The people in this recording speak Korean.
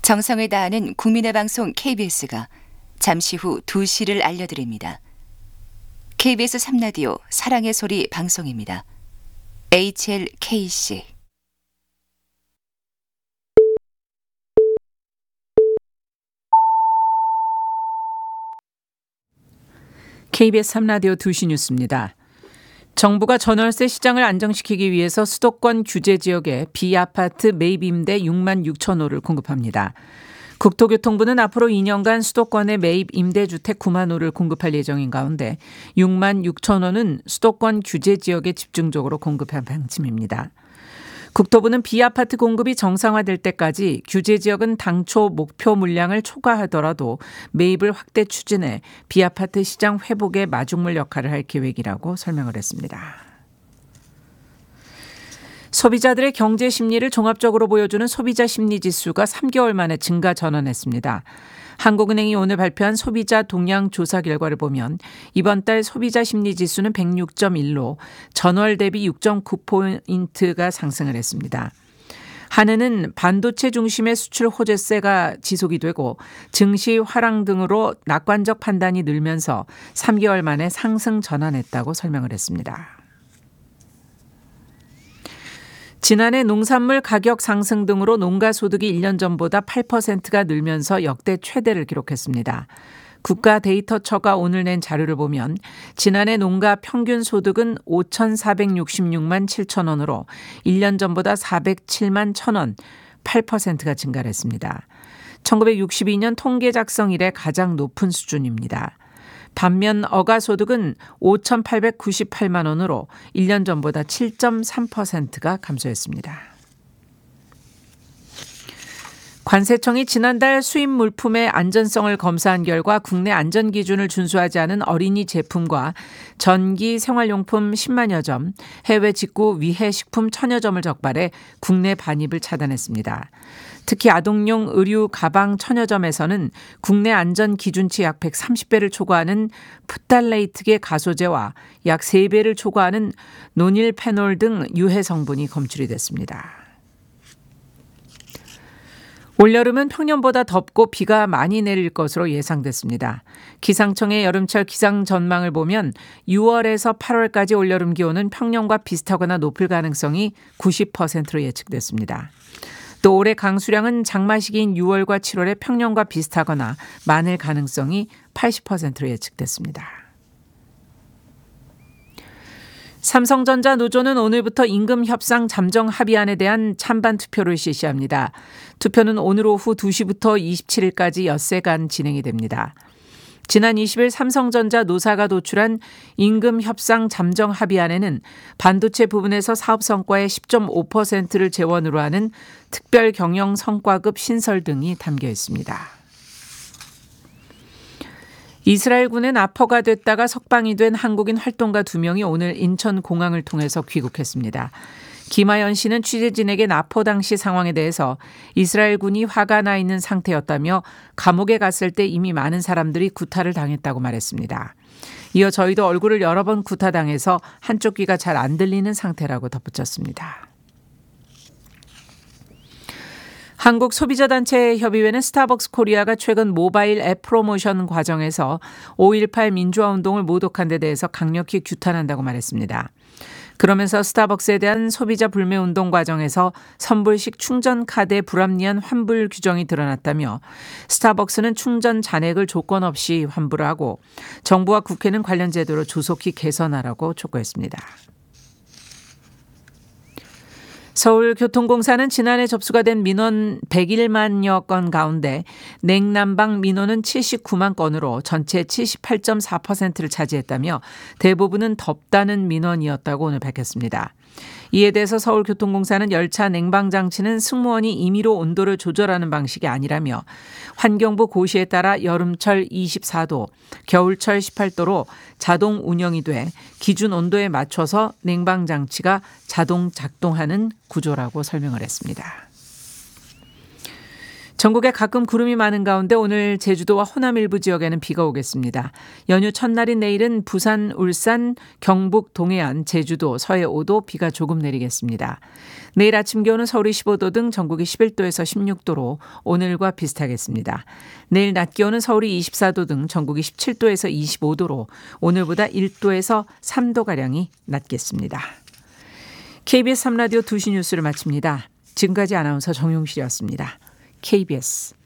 정성을 다하는 국민의 방송 KBS가 잠시 후 2시를 알려드립니다. KBS 3라디오 사랑의 소리 방송입니다. HLKC KBS 3라디오 2시 뉴스입니다. 정부가 전월세 시장을 안정시키기 위해서 수도권 규제 지역에 비아파트 매입 임대 6만 6천 호를 공급합니다. 국토교통부는 앞으로 2년간 수도권에 매입 임대주택 9만 호를 공급할 예정인 가운데 6만 6천 호는 수도권 규제 지역에 집중적으로 공급할 방침입니다. 국토부는 비아파트 공급이 정상화될 때까지 규제 지역은 당초 목표 물량을 초과하더라도 매입을 확대 추진해 비아파트 시장 회복에 마중물 역할을 할 계획이라고 설명을 했습니다. 소비자들의 경제 심리를 종합적으로 보여주는 소비자 심리지수가 3개월 만에 증가 전환했습니다. 한국은행이 오늘 발표한 소비자 동향 조사 결과를 보면 이번 달 소비자 심리지수는 106.1로 전월 대비 6.9포인트가 상승을 했습니다. 한은은 반도체 중심의 수출 호재세가 지속이 되고 증시 하락 등으로 낙관적 판단이 늘면서 3개월 만에 상승 전환했다고 설명을 했습니다. 지난해 농산물 가격 상승 등으로 농가 소득이 1년 전보다 8%가 늘면서 역대 최대를 기록했습니다. 국가데이터처가 오늘 낸 자료를 보면 지난해 농가 평균 소득은 5,466만 7천 원으로 1년 전보다 407만 1천 원, 8%가 증가를 했습니다. 1962년 통계 작성 이래 가장 높은 수준입니다. 반면 어가소득은 5,898만 원으로 1년 전보다 7.3%가 감소했습니다. 관세청이 지난달 수입 물품의 안전성을 검사한 결과 국내 안전기준을 준수하지 않은 어린이 제품과 전기 생활용품 10만여 점, 해외 직구 위해 식품 1000여 점을 적발해 국내 반입을 차단했습니다. 특히 아동용 의류 가방 1000여 점에서는 국내 안전 기준치 약 130배를 초과하는 프탈레이트계 가소제와 약 3배를 초과하는 노닐페놀 등 유해 성분이 검출이 됐습니다. 올여름은 평년보다 덥고 비가 많이 내릴 것으로 예상됐습니다. 기상청의 여름철 기상 전망을 보면 6월에서 8월까지 올여름 기온은 평년과 비슷하거나 높을 가능성이 90%로 예측됐습니다. 또 올해 강수량은 장마 시기인 6월과 7월에 평년과 비슷하거나 많을 가능성이 80%로 예측됐습니다. 삼성전자 노조는 오늘부터 임금 협상 잠정 합의안에 대한 찬반 투표를 실시합니다. 투표는 오늘 오후 2시부터 27일까지 엿새간 진행이 됩니다. 지난 20일 삼성전자 노사가 도출한 임금 협상 잠정 합의안에는 반도체 부분에서 사업 성과의 10.5%를 재원으로 하는 특별 경영 성과급 신설 등이 담겨 있습니다. 이스라엘군의 납포가 됐다가 석방이 된 한국인 활동가 2명이 오늘 인천공항을 통해서 귀국했습니다. 김하연 씨는 취재진에게 납포 당시 상황에 대해서 이스라엘군이 화가 나 있는 상태였다며 감옥에 갔을 때 이미 많은 사람들이 구타를 당했다고 말했습니다. 이어 저희도 얼굴을 여러 번 구타당해서 한쪽 귀가 잘 안 들리는 상태라고 덧붙였습니다. 한국소비자단체협의회는 스타벅스 코리아가 최근 모바일 앱 프로모션 과정에서 5.18 민주화운동을 모독한 데 대해서 강력히 규탄한다고 말했습니다. 그러면서 스타벅스에 대한 소비자 불매운동 과정에서 선불식 충전 카드의 불합리한 환불 규정이 드러났다며 스타벅스는 충전 잔액을 조건 없이 환불하고 정부와 국회는 관련 제도를 조속히 개선하라고 촉구했습니다. 서울교통공사는 지난해 접수가 된 민원 101만여 건 가운데 냉난방 민원은 79만 건으로 전체 78.4%를 차지했다며 대부분은 덥다는 민원이었다고 오늘 밝혔습니다. 이에 대해서 서울교통공사는 열차 냉방장치는 승무원이 임의로 온도를 조절하는 방식이 아니라며 환경부 고시에 따라 여름철 24도, 겨울철 18도로 자동 운영이 돼 기준 온도에 맞춰서 냉방장치가 자동 작동하는 구조라고 설명을 했습니다. 전국에 가끔 구름이 많은 가운데 오늘 제주도와 호남 일부 지역에는 비가 오겠습니다. 연휴 첫날인 내일은 부산, 울산, 경북, 동해안, 제주도, 서해 5도 비가 조금 내리겠습니다. 내일 아침 기온은 서울이 15도 등 전국이 11도에서 16도로 오늘과 비슷하겠습니다. 내일 낮 기온은 서울이 24도 등 전국이 17도에서 25도로 오늘보다 1도에서 3도가량이 낮겠습니다. KBS 3라디오 2시 뉴스를 마칩니다. 지금까지 아나운서 정용실이었습니다. KBS